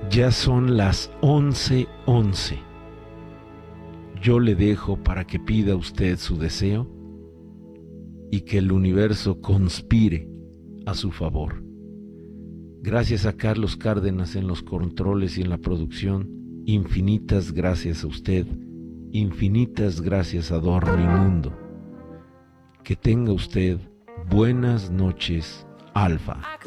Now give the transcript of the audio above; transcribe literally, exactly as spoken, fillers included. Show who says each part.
Speaker 1: Ya son las once once. Yo le dejo para que pida usted su deseo y que el universo conspire a su favor. Gracias a Carlos Cárdenas en los controles y en la producción. Infinitas gracias a usted. Infinitas gracias a Dormimundo. Que tenga usted buenas noches, Alfa.